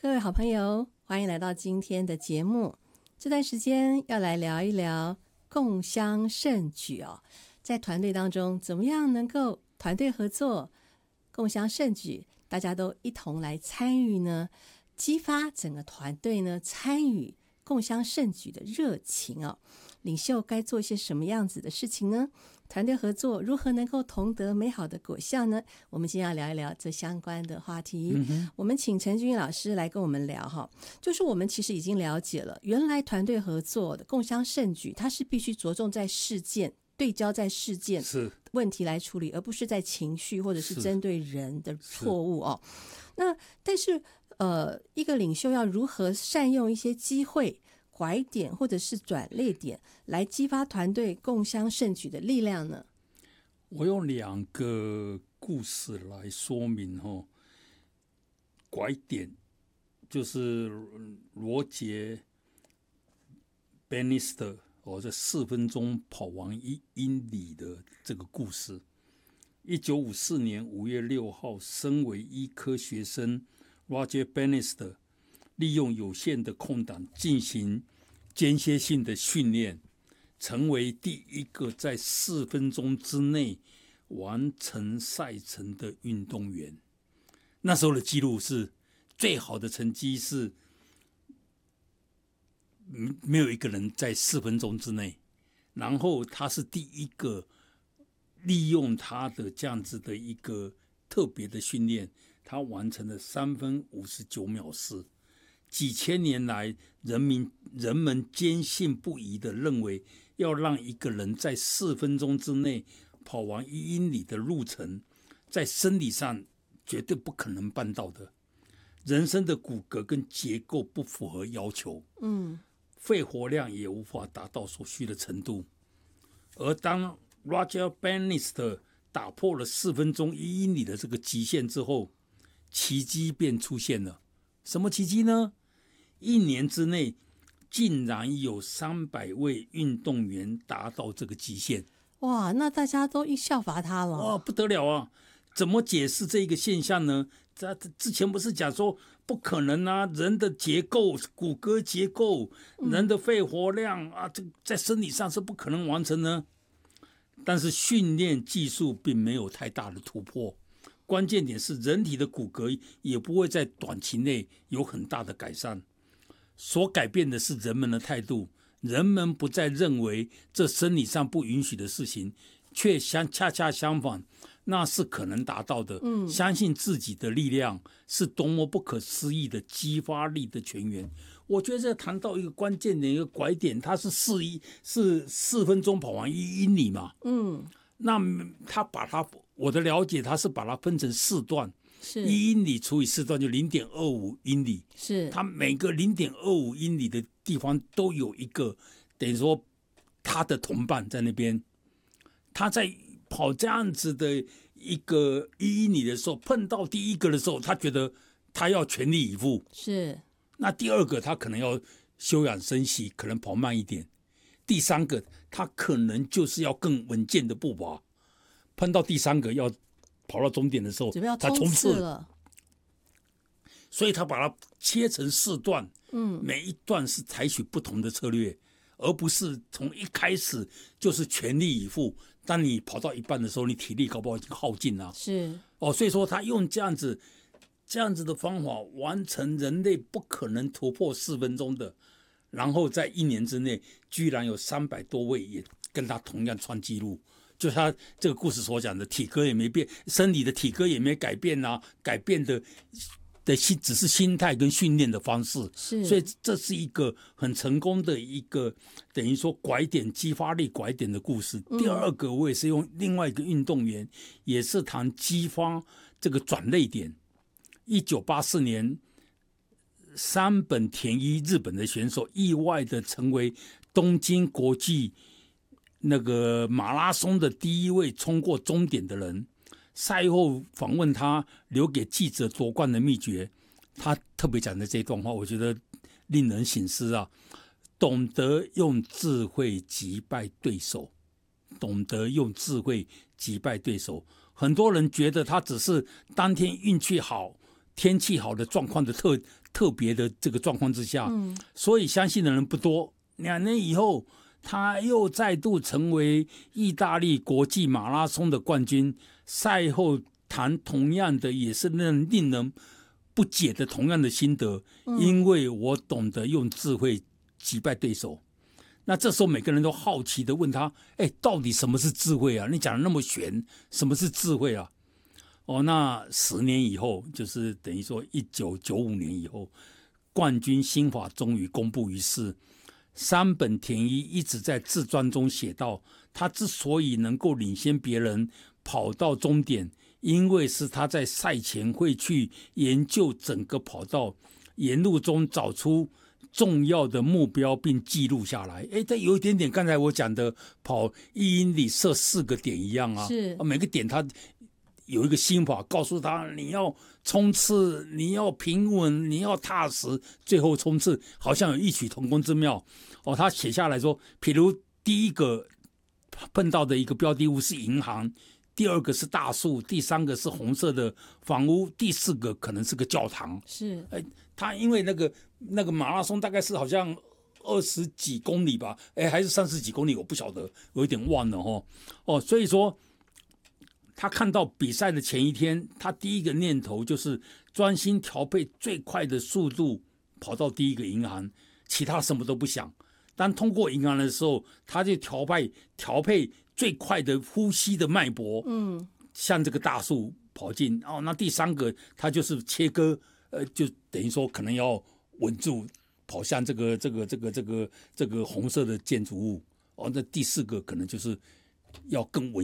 各位好朋友，欢迎来到今天的节目。这段时间要来聊一聊共襄盛举哦，在团队当中怎么样能够团队合作、共襄盛举，大家都一同来参与呢？激发整个团队呢参与共襄盛举的热情哦。领袖该做一些什么样子的事情呢？团队合作如何能够同得美好的果效呢？我们今天要聊一聊这相关的话题。我们请陈君老师来跟我们聊哈，就是我们其实已经了解了，原来团队合作的共襄盛举，它是必须着重在事件，对焦在事件问题来处理，而不是在情绪或者是针对人的错误哦。那但是一个领袖要如何善用一些机会、拐点或者是转捩点来激发团队共襄盛举的力量呢？ 我用2个故事来说明拐点就是罗杰·班尼斯特这4分钟跑完1英里的这个故事。1954年5月6号，身为医科学生 Roger Bannister 利用有限的空档进行间歇性的训练，成为第一个在4分钟之内完成赛程的运动员。那时候的记录是最好的成绩是没有一个人在4分钟之内，然后他是第一个利用他的这样子的一个特别的训练，他完成了3分59秒4。几千年来，人们坚信不疑的认为，要让一个人在4分钟之内跑完1英里的路程，在生理上绝对不可能办到的。人身的骨骼跟结构不符合要求，肺活量也无法达到所需的程度。而当 Roger Bannister 打破了4分钟1英里的这个极限之后，奇迹便出现了。什么奇迹呢？1年之内竟然有300位运动员达到这个极限。 哇，那大家都效法他了。 哇，不得了啊！怎么解释这个现象呢？之前不是讲说不可能啊，人的结构、骨骼结构、人的肺活量啊，这在生理上是不可能完成呢。但是训练技术并没有太大的突破，关键点是人体的骨骼也不会在短期内有很大的改善。所改变的是人们的态度，人们不再认为这生理上不允许的事情，却恰恰相反，那是可能达到的。相信自己的力量是多么不可思议的激发力的泉源。我觉得这谈到一个关键的一个拐点，它是4分钟跑完1英里嘛。那他我的了解，他是把它分成4段。1英里除以4段就 0.25 英里， 是它每个 0.25 英里的地方都有一个等于说他的同伴在那边。他在跑这样子的一个1英里的时候，碰到第一个的时候，他觉得他要全力以赴， 是。 那第2个他可能要休养生息，可能跑慢一点。第3个他可能就是要更稳健的步伐，碰到第3个要跑到终点的时候，他冲刺了，所以他把它切成4段，每一段是采取不同的策略，而不是从一开始就是全力以赴。当你跑到一半的时候，你体力搞不好已经耗尽了。 是所以说他用这样子的方法完成人类不可能突破4分钟的，然后在1年之内，居然有300多位也跟他同样创纪录。就他这个故事所讲的，体格也没变，生理的体格也没改变啊，改变的只是心态跟训练的方式。所以这是一个很成功的一个等于说拐点激发力拐点的故事。第2个我也是用另外一个运动员，也是谈激发这个转捩点。1984年，山本田一日本的选手意外的成为东京国际那个马拉松的第1位冲过终点的人。赛后访问他留给记者夺冠的秘诀，他特别讲的这段话，我觉得令人省思啊。懂得用智慧击败对手，懂得用智慧击败对手。很多人觉得他只是当天运气好， 天气好的状况的特别的这个状况之下，所以相信的人不多。2年以后，他又再度成为意大利国际马拉松的冠军。赛后谈同样的也是令人不解的同样的心得，因为我懂得用智慧击败对手。那这时候每个人都好奇的问他，到底什么是智慧啊？你讲的那么玄，什么是智慧啊？那10年以后，就是等于说1995年以后，冠军新法终于公布于世。山本田一一直在自传中写道，他之所以能够领先别人跑到终点，因为是他在赛前会去研究整个跑道，沿路中找出重要的目标并记录下来。这有一点点刚才我讲的跑1英里设4个点一样啊， 是每个点他有一个心法告诉他，你要冲刺，你要平稳，你要踏实，最后冲刺，好像有异曲同工之妙。他写下来说，譬如第一个碰到的一个标的物是银行，第2个是大树，第3个是红色的房屋，第4个可能是个教堂。 是， 他因为那个马拉松大概是好像20几公里吧，还是30几公里，我不晓得，有一点忘了所以说他看到比赛的前一天，他第一个念头就是专心调配最快的速度跑到第一个银行，其他什么都不想。当通过银行的时候，他就调配最快的呼吸的脉搏，向这个大树跑进。那第3个他就是切割，就等于说可能要稳住跑向这个红色的建筑物。那第4个可能就是要更稳